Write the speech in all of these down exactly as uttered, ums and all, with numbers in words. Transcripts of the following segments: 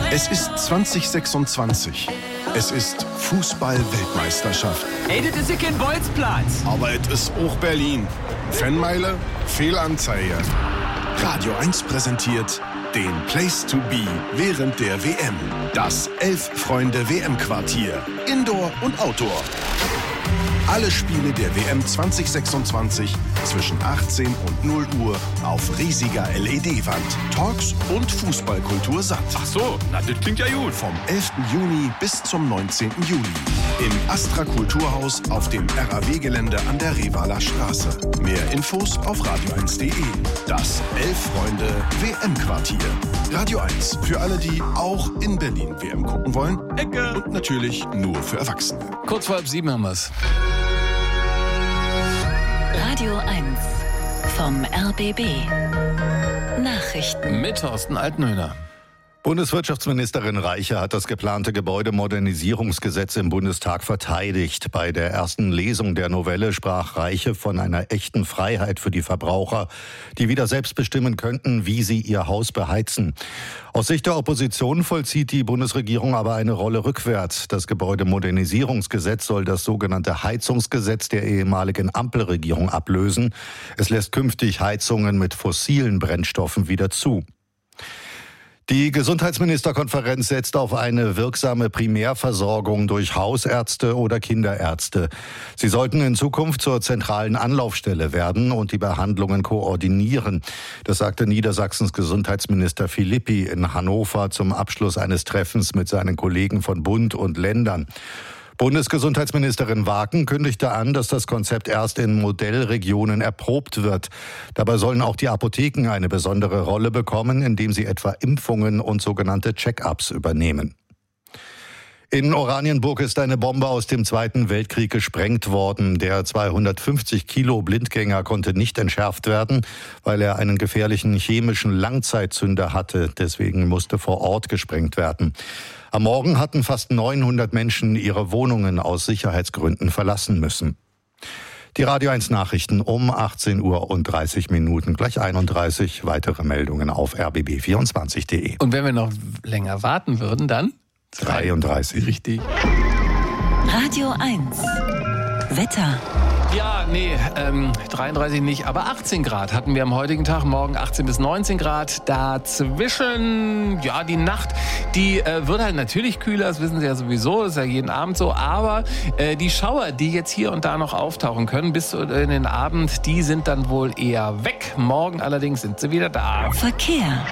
Es ist zwanzig sechsundzwanzig. Es ist Fußball-Weltmeisterschaft. Ey, das ist ja kein Bolzplatz. Aber es ist auch Berlin. Fanmeile, Fehlanzeige. Radio eins präsentiert den Place to be während der W M. Das Elf-Freunde-W M-Quartier. Indoor und Outdoor. Alle Spiele der W M zwanzig sechsundzwanzig zwischen achtzehn und null Uhr auf riesiger L E D-Wand. Talks und Fußballkultur satt. Ach so, na, das klingt ja gut. Vom elften Juni bis zum neunzehnten Juli. Im Astra Kulturhaus auf dem R A W-Gelände an der Revaler Straße. Mehr Infos auf radio eins punkt de. Das Elf-Freunde-W M-Quartier. Radio eins. Für alle, die auch in Berlin W M gucken wollen. Ecke. Und natürlich nur für Erwachsene. Kurz vor halb sieben haben wir's. Radio eins vom R B B. Nachrichten. Mit Thorsten Altenhöhner. Bundeswirtschaftsministerin Reiche hat das geplante Gebäudemodernisierungsgesetz im Bundestag verteidigt. Bei der ersten Lesung der Novelle sprach Reiche von einer echten Freiheit für die Verbraucher, die wieder selbst bestimmen könnten, wie sie ihr Haus beheizen. Aus Sicht der Opposition vollzieht die Bundesregierung aber eine Rolle rückwärts. Das Gebäudemodernisierungsgesetz soll das sogenannte Heizungsgesetz der ehemaligen Ampelregierung ablösen. Es lässt künftig Heizungen mit fossilen Brennstoffen wieder zu. Die Gesundheitsministerkonferenz setzt auf eine wirksame Primärversorgung durch Hausärzte oder Kinderärzte. Sie sollten in Zukunft zur zentralen Anlaufstelle werden und die Behandlungen koordinieren. Das sagte Niedersachsens Gesundheitsminister Philippi in Hannover zum Abschluss eines Treffens mit seinen Kollegen von Bund und Ländern. Bundesgesundheitsministerin Waken kündigte an, dass das Konzept erst in Modellregionen erprobt wird. Dabei sollen auch die Apotheken eine besondere Rolle bekommen, indem sie etwa Impfungen und sogenannte Check-ups übernehmen. In Oranienburg ist eine Bombe aus dem Zweiten Weltkrieg gesprengt worden. Der zweihundertfünfzig Kilo Blindgänger konnte nicht entschärft werden, weil er einen gefährlichen chemischen Langzeitzünder hatte. Deswegen musste vor Ort gesprengt werden. Am Morgen hatten fast neunhundert Menschen ihre Wohnungen aus Sicherheitsgründen verlassen müssen. Die Radio eins Nachrichten um achtzehn Uhr und dreißig Minuten, gleich einunddreißig. Weitere Meldungen auf r b b vierundzwanzig punkt de. Und wenn wir noch länger warten würden, dann? dreiunddreißig. Richtig. Radio eins. Wetter. Ja, nee, ähm, dreiunddreißig nicht, aber achtzehn Grad hatten wir am heutigen Tag. Morgen achtzehn bis neunzehn Grad. Dazwischen, ja, die Nacht, die äh, wird halt natürlich kühler, das wissen Sie ja sowieso, das ist ja jeden Abend so. Aber äh, die Schauer, die jetzt hier und da noch auftauchen können, bis in den Abend, die sind dann wohl eher weg. Morgen allerdings sind sie wieder da. Verkehr.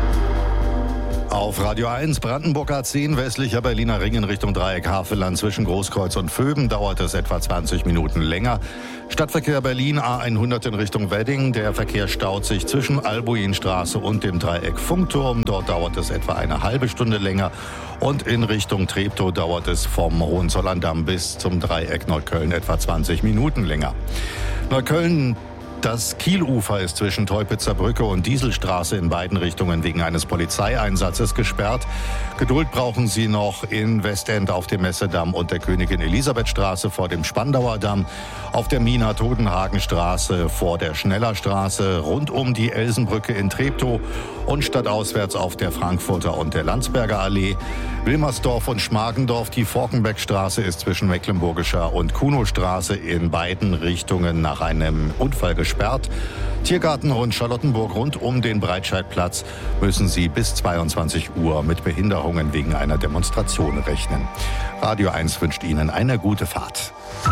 Auf Radio eins, Brandenburg A zehn, westlicher Berliner Ring in Richtung Dreieck Havelland zwischen Großkreuz und Vöben dauert es etwa zwanzig Minuten länger. Stadtverkehr Berlin A hundert in Richtung Wedding. Der Verkehr staut sich zwischen Albuinstraße und dem Dreieck Funkturm. Dort dauert es etwa eine halbe Stunde länger. Und in Richtung Treptow dauert es vom Hohenzollern-Damm bis zum Dreieck Neukölln etwa zwanzig Minuten länger. Neukölln. Das Kielufer ist zwischen Teupitzer Brücke und Dieselstraße in beiden Richtungen wegen eines Polizeieinsatzes gesperrt. Geduld brauchen Sie noch in Westend auf dem Messedamm und der Königin-Elisabeth-Straße vor dem Spandauer Damm, auf der Mina-Todenhagen-Straße vor der Schnellerstraße, rund um die Elsenbrücke in Treptow und stadtauswärts auf der Frankfurter und der Landsberger Allee. Wilmersdorf und Schmargendorf, die Forkenbeckstraße ist zwischen Mecklenburgischer und Kunostraße in beiden Richtungen nach einem Unfall gesperrt. Sperrt. Tiergarten und Charlottenburg rund um den Breitscheidplatz müssen Sie bis zweiundzwanzig Uhr mit Behinderungen wegen einer Demonstration rechnen. Radio eins wünscht Ihnen eine gute Fahrt.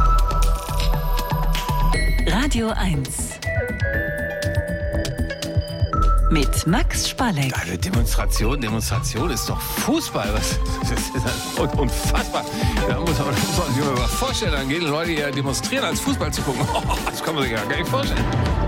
Radio eins. Mit Max Spalleck. Eine Demonstration, Demonstration ist doch Fußball. Was? Das ist unfassbar. Da muss man sich mal was vorstellen. Dann gehen Leute ja demonstrieren, als Fußball zu gucken. Oh, das kann man sich ja gar nicht vorstellen.